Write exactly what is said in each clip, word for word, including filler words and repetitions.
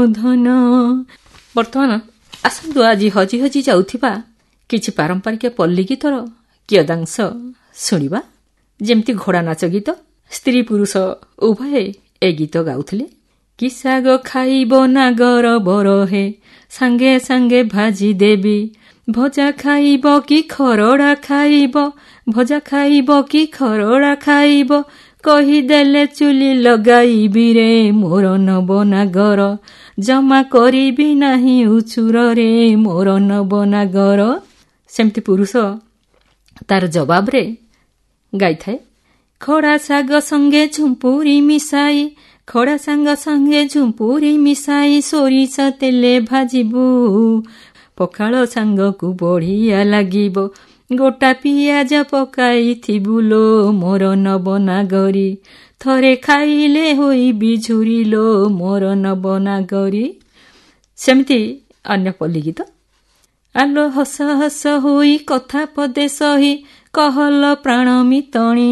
ଧନ। ବର୍ତ୍ତମାନ ଆସନ୍ତୁ ଆଜି ହଜି ହଜି ଯାଉଥିବା କିଛି ପାରମ୍ପରିକ ପଲ୍ଲୀ ଗୀତର କିୟଦାଂଶ ଶୁଣିବା। ଯେମିତି ଘୋଡ଼ା ନାଚ ଗୀତ, ସ୍ତ୍ରୀ ପୁରୁଷ ଉଭୟ ଏ ଗୀତ ଗାଉଥିଲେ। କି ଶାଗ ଖାଇବ ନାଗର ବରହେ, ସାଙ୍ଗେ ସାଙ୍ଗେ ଭାଜି ଦେବି। ଭଜା ଖାଇବ କି ଖରଡ଼ା ଖାଇବ, ଭଜା ଖାଇବ କି ଖରଡ଼ା ଖାଇବ। କହିଦେଲେ ଚୁଲି ଲଗାଇବି ରେ ମୋର ନବ ନାଗର, ଜମା କରିବି ନାହିଁ ଉଛୁରରେ ମୋର ନବ ନାଗର। ସେମିତି ପୁରୁଷ ତାର ଜବାବରେ ଗାଇଥାଏ, ଖଡ଼ା ଶାଗ ସଙ୍ଗେ ଝୁମ୍ପୁରି ମିଶାଇ, ଖଡ଼ା ଶାଗ ସଙ୍ଗେ ଝୁମ୍ପୁରି ମିଶାଇ ସୋରିଷ ତେଲେ ଭାଜିବୁ। ପଖାଳ ସାଙ୍ଗକୁ ବଢ଼ିଆ ଲାଗିବ, ଗୋଟା ପିଆଜ ପକାଇଥିବୁ ଲୋ ମୋର ନବ ନାଗରୀ। ଥରେ ଖାଇଲେ ହୋଇବି ଝୁରିଲୋ ମୋର ନବ ନାଗରୀ। ସେମିତି ଅନ୍ୟ ପଲ୍ଲୀ ଗୀତ। ଆଲୋ ହସ ହସ ହୋଇ କଥା ପଦେ ସହି, କହଲ ପ୍ରାଣ ମିତଣି।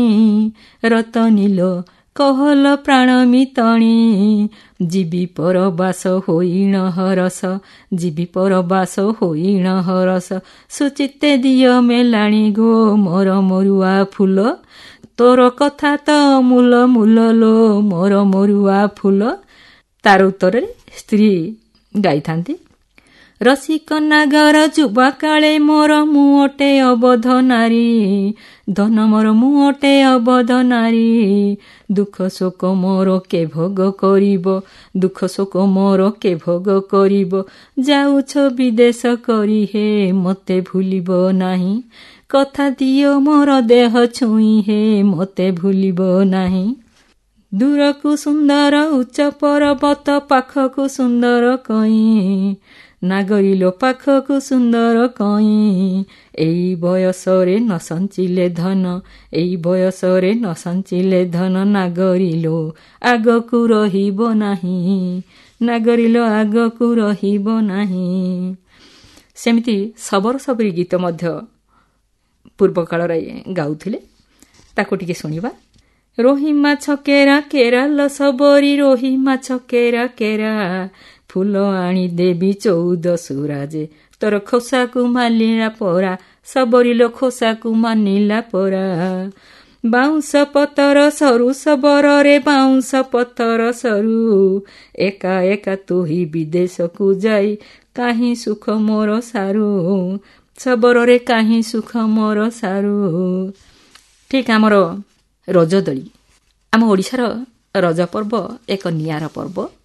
ରତନୀଲ କହଲ ପ୍ରାଣ ମିତଣି, ଯିବି ପରବାସ ହୋଇଣ ହରସ, ଯିବି ପରବାସ ହୋଇଣ ହରସ। ସୁଚିତେ ଦିଅ ମେଲାଣି ଗୋ ମୋର ମରୁଆ ଫୁଲ, ତୋର କଥା ତ ମୂଲ ମୂଲ ଲୋ ମୋର ମରୁଆ ଫୁଲ। ତାର ଉତ୍ତରରେ ସ୍ତ୍ରୀ ଗାଇଥାନ୍ତି, ରସିକ ନାଗର ଯୁବା କାଳେ ମୋର ମୁଅଟେ ଅବଧ ନାରୀ। ଧନ ମୋର ମୁଅଟେ ଅବଧ ନାରୀ, ଦୁଃଖ ଶୋକ ମୋର କେ ଭୋଗ କରିବ, ଦୁଃଖ ଶୋକ ମୋର କେ ଭୋଗ କରିବ। ଯାଉଛ ବିଦେଶ କରି ହେ ମତେ ଭୁଲିବ ନାହିଁ, କଥା ଦିଅ ମୋର ଦେହ ଛୁଇଁ ହେ ମତେ ଭୁଲିବ ନାହିଁ। ଦୂରକୁ ସୁନ୍ଦର ଉଚ୍ଚ ପର୍ବତ, ପାଖକୁ ସୁନ୍ଦର କଇଁ। ନାଗରିଲୋ ପାଖକୁ ସୁନ୍ଦର କଇଁ, ଏଇ ବୟସରେ ନ ସଞ୍ଚିଲେ ଧନ, ଏଇ ବୟସରେ ନ ସଞ୍ଚିଲେ ଧନ। ନାଗରିଲୋ ଆଗକୁ ରହିବ ନାହିଁ, ନାଗରିଲୋ ଆଗକୁ ରହିବ ନାହିଁ। ସେମିତି ସବର ସବରୀ ଗୀତ ମଧ୍ୟ ପୂର୍ବ କାଳରେ ଗାଉଥିଲେ, ତାକୁ ଟିକେ ଶୁଣିବା। ରୋହି ମାଛ କେରା କେରା ଲ ସବରୀ, ରୋହି ମାଛ କେରା କେରା। ଫୁଲ ଆଣି ଦେବି ଚଉଦ ସୁରାଜେ, ତୋର ଖୋସାକୁ ମାନିଲା ପରା, ସବରିଲୋ ଖୋସାକୁ ମାନିଲା ପରା। ବାଉଁଶ ପତର ସରୁ ସବରରେ, ବାଉଁଶ ପତର ସରୁ। ଏକା ଏକା ତୁହି ବିଦେଶକୁ ଯାଇ, କାହିଁ ସୁଖ ମୋର ସାରୁ, ସବରରେ କାହିଁ ସୁଖ ମୋର ସାରୁ। ଠିକ୍ ଆମର ରଜଦୋଳି। ଆମ ଓଡ଼ିଶାର ରଜ ପର୍ବ ଏକ ନିଆରା ପର୍ବ।